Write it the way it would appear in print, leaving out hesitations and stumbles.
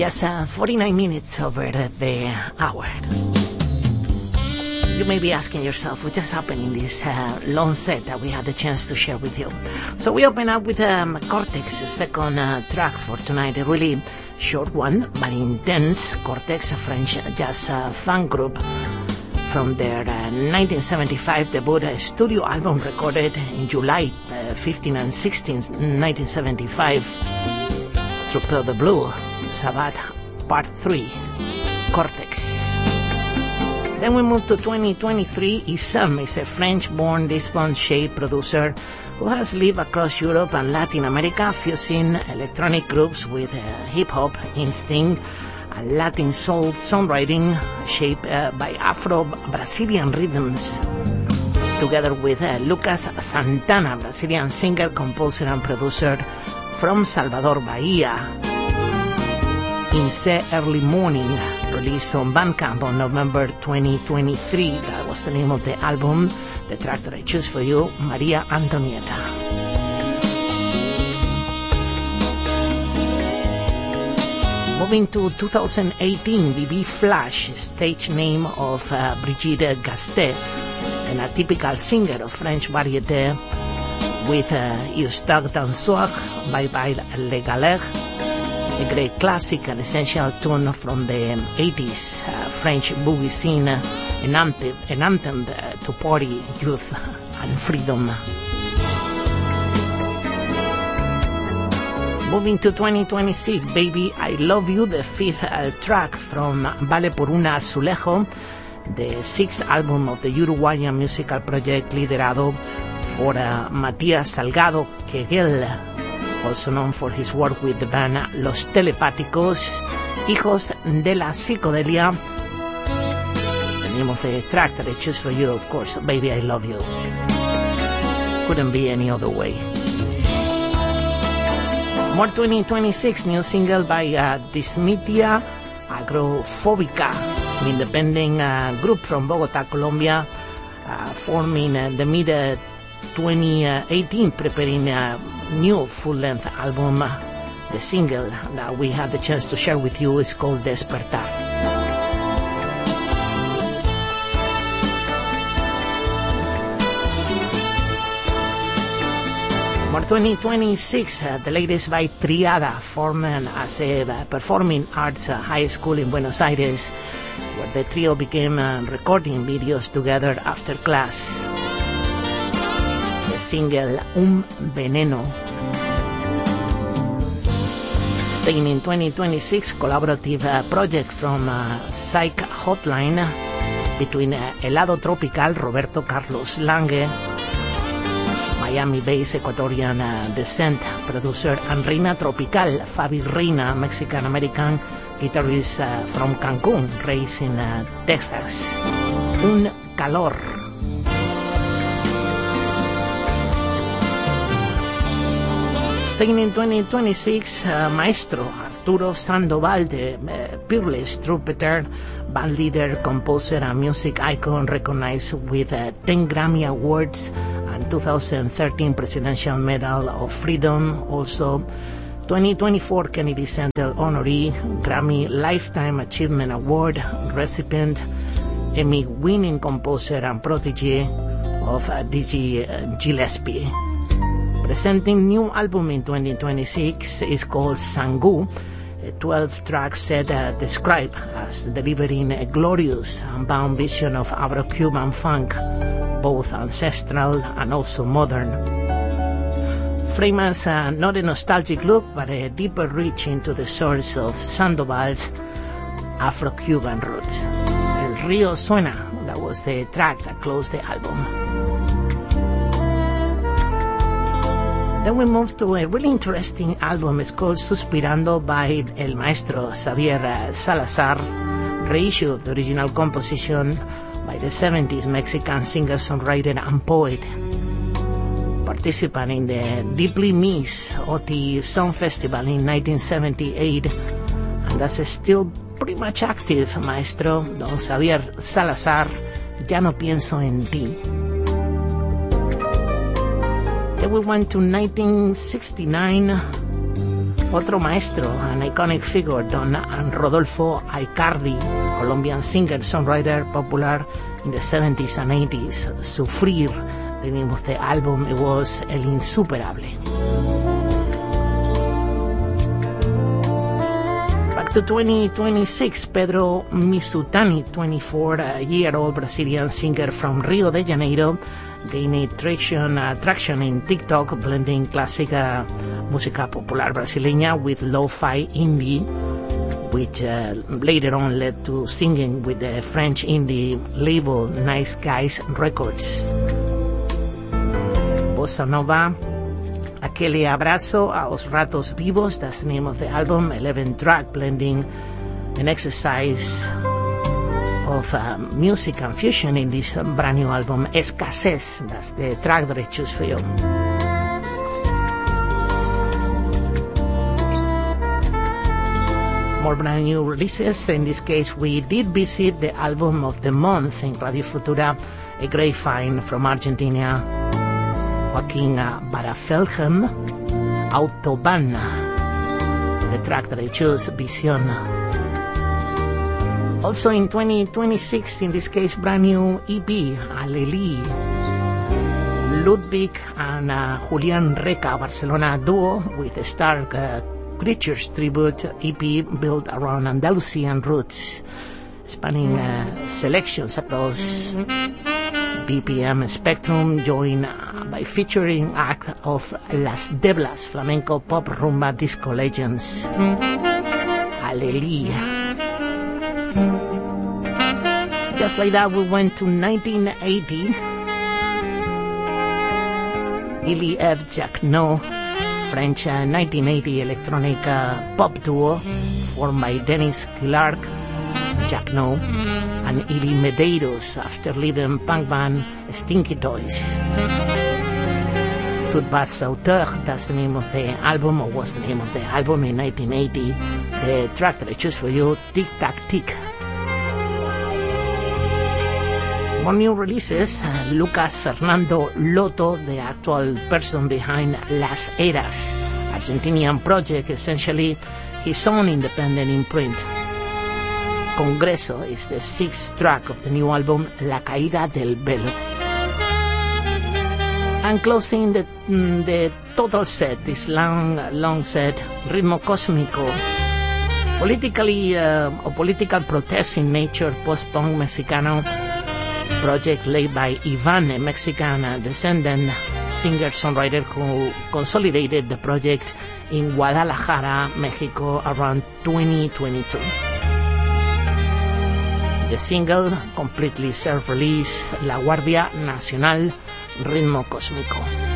Just 49 minutes over the hour. You may be asking yourself, what just happened in this long set that we had the chance to share with you? So we open up with Cortex, second track for tonight, a really short one, but intense. Cortex, a French jazz funk group from their 1975 debut studio album recorded in July 15 and 16, 1975, through Peur de Blue, Sabbath Part 3, Cortex. Then we move to 2023. Isam is a French-born Lisbon-shaped producer who has lived across Europe and Latin America, fusing electronic groups with hip-hop instinct and Latin soul songwriting shaped by Afro-Brazilian rhythms. Together with Lucas Santana, Brazilian singer, composer and producer from Salvador, Bahia. Inse Early Morning, released on Bandcamp on November 2023. That was the name of the album. The track that I choose for you, Maria Antonieta. Moving to 2018, BB Flash, stage name of Brigitte Gastet, and a typical singer of French variété, with Eustache Dansoir, Bye Bye Les Galères, a great classic and essential tune from the 80s French boogie scene, an anthem to party, youth and freedom. Moving to 2026, Baby I Love You, the fifth track from Vale por un Azulejo, the sixth album of the Uruguayan musical project liderado for Matías Salgado Queguel, also known for his work with the band Los Telepáticos, Hijos de la Psicodelia. The name of the track that I choose for you, of course, Baby I Love You. Couldn't be any other way. More 2026, new single by Dismitia Agrophobica, an independent group from Bogota, Colombia, forming the mid-2018, preparing a new full-length album. The single that we had the chance to share with you is called Despertar. More 2026, the latest by Triada, formed as a performing arts high school in Buenos Aires, where the trio began recording videos together after class. The single Un Veneno. Staying in 2026, collaborative project from Psych Hotline between Helado Tropical, Roberto Carlos Lange, Miami-based Ecuadorian descent producer, and Reina Tropical, Fabi Reina, Mexican-American guitarist from Cancun, raised in Texas. Un Calor. Staying in 2026, Maestro Arturo Sandoval, the peerless trumpeter, band leader, composer, and music icon, recognized with 10 Grammy Awards and 2013 Presidential Medal of Freedom. Also, 2024 Kennedy Center honoree, Grammy Lifetime Achievement Award recipient, Emmy-winning composer and protege of Dizzy Gillespie. Presenting new album in 2026 is called Sangu, a 12-track set described as delivering a glorious and bound vision of Afro-Cuban funk, both ancestral and also modern. Frame as not a nostalgic look, but a deeper reach into the source of Sandoval's Afro-Cuban roots. El Río Suena, that was the track that closed the album. Then we move to a really interesting album. It's called Suspirando by El Maestro Xavier Salazar, reissue of the original composition by the 70s Mexican singer-songwriter and poet, participant in the Deeply Miss OT Song Festival in 1978, and that's still pretty much active, Maestro Don Xavier Salazar, Ya no pienso en ti. Then we went to 1969 Otro maestro, an iconic figure, Don Rodolfo Aicardi, Colombian singer-songwriter popular in the 70s and 80s. Sufrir, the name of the album, it was El Insuperable. Back to 2026, Pedro Misutani, 24-year-old Brazilian singer from Rio de Janeiro, gained traction in TikTok, blending classic música popular brasileña with lo-fi indie, which later on led to singing with the French indie label Nice Guys Records. Bossa Nova, Aquele Abrazo aos Ratos Vivos, that's the name of the album, 11-track blending an exercise of music and fusion in this brand new album. Escasez, that's the track that I choose for you. More brand new releases. In this case, we did visit the album of the month in Radio Futura, a great find from Argentina, Joaquin Barafelhem, Autobahn, the track that I chose, Visión. Also in 2026, in this case, brand new EP, Aleli, Ludwig and Julián Reca, Barcelona duo with a Stark Creatures tribute EP built around Andalusian roots, spanning selections across BPM spectrum, joined by featuring act of Las Deblas, flamenco pop rumba disco legends. Aleli. Just like that, we went to 1980. Illy F. Jacquenot, French 1980 electronic pop duo formed by Dennis Clark, Jacquenot, and Illy Medeiros after leaving punk band Stinky Toys. Toute Bats Auteur, that's the name of the album, or was the name of the album in 1980. The track that I choose for you, Tic Tac Tic. More new releases, Lucas Fernando Loto, the actual person behind Las Eras, Argentinian project, essentially his own independent imprint. Congreso is the 6th track of the new album, La Caída del Velo. And closing the total set, this long set, Ritmo Cósmico, political protest in nature, post-punk Mexicano, project led by Ivan, a Mexican descendant singer-songwriter who consolidated the project in Guadalajara, Mexico around 2022. The single, completely self-released, La Guardia Nacional, Ritmo Cósmico.